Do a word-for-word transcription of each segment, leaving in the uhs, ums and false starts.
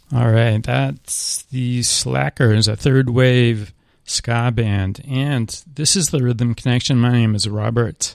All right, that's the Slackers, a third wave ska band. And this is the Rhythm Connection. My name is Robert.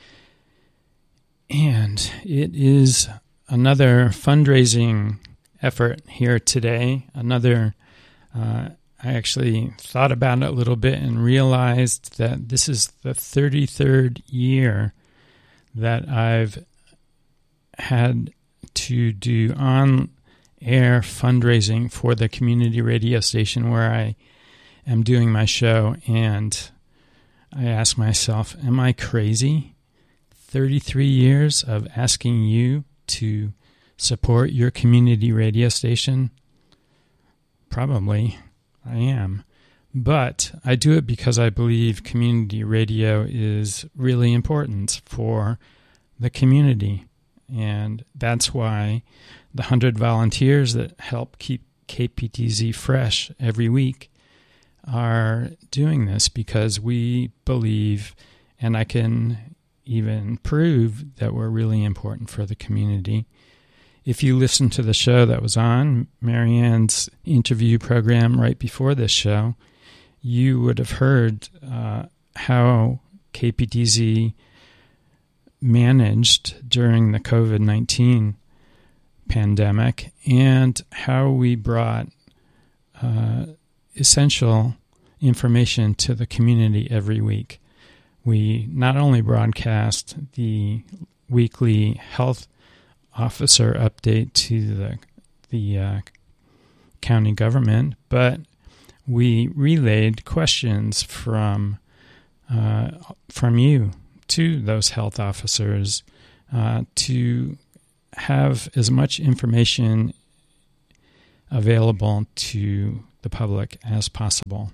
And it is another fundraising effort here today. Another, uh, I actually thought about it a little bit and realized that this is the thirty-third year that I've had to do on-air fundraising for the community radio station where I am doing my show. And I ask myself, am I crazy? thirty-three years of asking you to support your community radio station? Probably I am. But I do it because I believe community radio is really important for the community. And that's why the one hundred volunteers that help keep K P T Z fresh every week are doing this, because we believe, and I can even prove, that we're really important for the community. If you listen to the show that was on, Marianne's interview program right before this show, you would have heard uh, how K P T Z managed during the covid nineteen pandemic and how we brought uh, essential information to the community every week. We not only broadcast the weekly health officer update to the the uh, county government, but we relayed questions from uh, from you to those health officers uh, to have as much information available to the public as possible.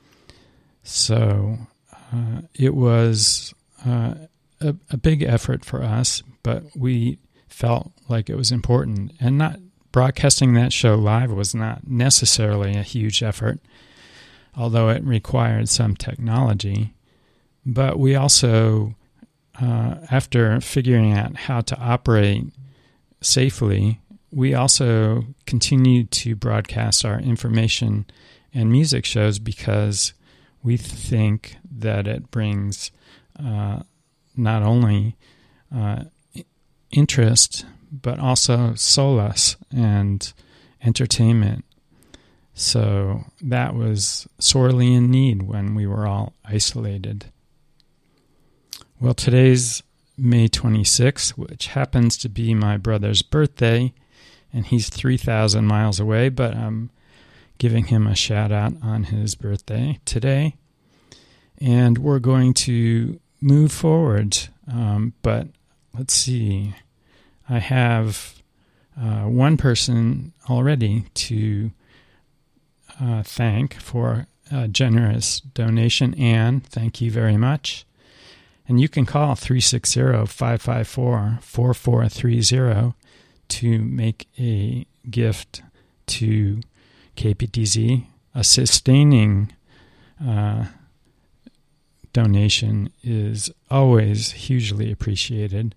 So uh, it was uh, a, a big effort for us, but we felt like it was important. And not broadcasting that show live was not necessarily a huge effort, although it required some technology. But we also, uh, after figuring out how to operate safely, we also continued to broadcast our information and music shows because we think that it brings uh, not only uh, interest, but also solace and entertainment. So that was sorely in need when we were all isolated. Well, today's May twenty-sixth, which happens to be my brother's birthday, and he's three thousand miles away, but I'm giving him a shout out on his birthday today. And we're going to move forward, um, but let's see. I have uh, one person already to uh, thank for a generous donation. Anne, thank you very much. And you can call three six zero, five five four, four four three zero to make a gift to K P T Z. A sustaining uh, donation is always hugely appreciated.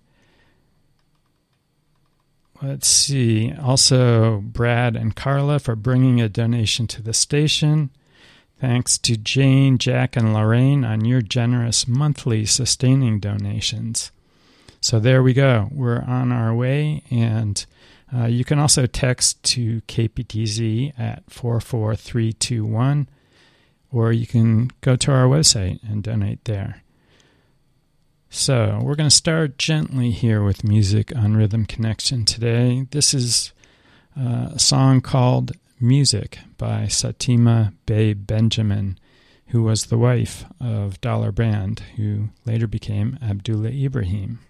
Let's see. Also, Brad and Carla for bringing a donation to the station. Thanks to Jane, Jack, and Lorraine on your generous monthly sustaining donations. So there we go. We're on our way, and uh, you can also text to K P T Z at four four three two one, or you can go to our website and donate there. So we're going to start gently here with music on Rhythm Connection today. This is uh, a song called Music by Satima Bey Benjamin, who was the wife of Dollar Brand, who later became Abdullah Ibrahim.